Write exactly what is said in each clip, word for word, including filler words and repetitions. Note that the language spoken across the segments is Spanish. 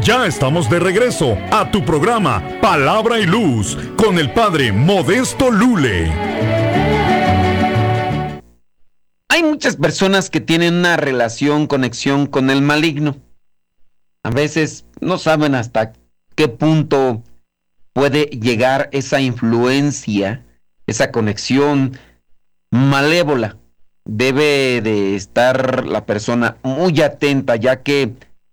Ya estamos de regreso a tu programa Palabra y Luz con el Padre Modesto Lule. Hay muchas personas que tienen una relación, conexión con el maligno. A veces no saben hasta qué punto puede llegar esa influencia, esa conexión malévola. Debe de estar la persona muy atenta, ya que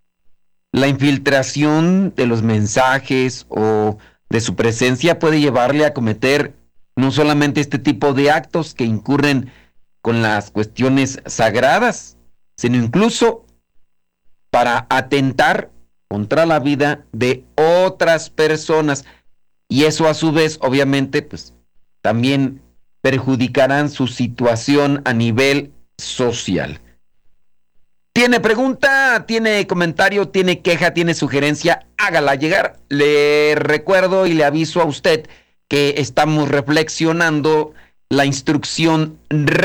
la infiltración de los mensajes o de su presencia puede llevarle a cometer no solamente este tipo de actos que incurren con las cuestiones sagradas, sino incluso para atentar contra la vida de otras personas. Y eso a su vez, obviamente, pues también perjudicarán su situación a nivel social. ¿Tiene pregunta? ¿Tiene comentario? ¿Tiene queja? ¿Tiene sugerencia? Hágala llegar. Le recuerdo y le aviso a usted que estamos reflexionando la instrucción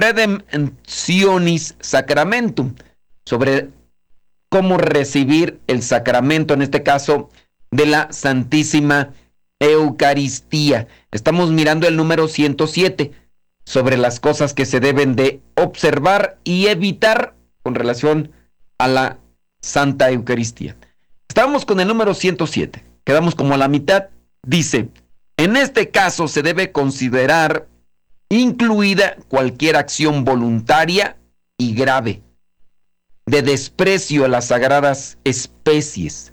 Redemptionis Sacramentum sobre cómo recibir el sacramento, en este caso, de la Santísima Eucaristía. Estamos mirando el número ciento siete sobre las cosas que se deben de observar y evitar con relación a la Santa Eucaristía. Estábamos con el número ciento siete, quedamos como a la mitad. Dice, en este caso se debe considerar incluida cualquier acción voluntaria y grave de desprecio a las sagradas especies,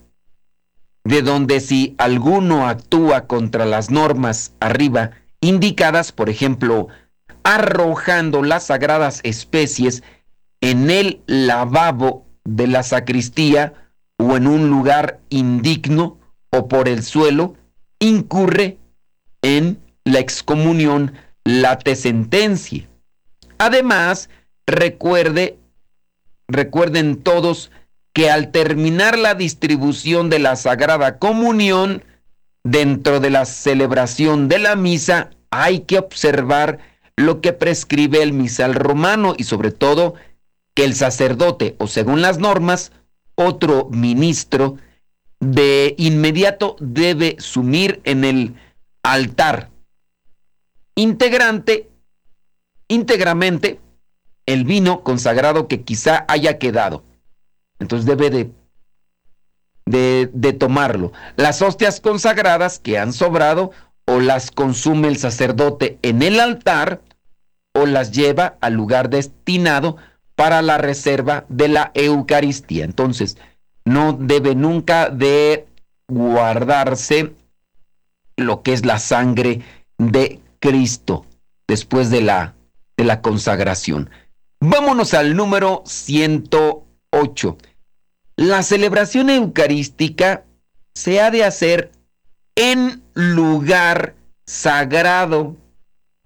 de donde si alguno actúa contra las normas arriba indicadas, por ejemplo, arrojando las sagradas especies en el lavabo de la sacristía o en un lugar indigno o por el suelo, incurre en la excomunión late sentencia. Además, recuerde, recuerden todos que al terminar la distribución de la Sagrada Comunión, dentro de la celebración de la misa, hay que observar lo que prescribe el misal romano y sobre todo que el sacerdote, o según las normas, otro ministro, de inmediato debe sumir en el altar integrante, íntegramente el vino consagrado que quizá haya quedado. Entonces debe de, de, de tomarlo. Las hostias consagradas que han sobrado o las consume el sacerdote en el altar o las lleva al lugar destinado para la reserva de la Eucaristía. Entonces, no debe nunca de guardarse lo que es la sangre de Cristo después de la, de la consagración. Vámonos al número ciento ocho. La celebración eucarística se ha de hacer en lugar sagrado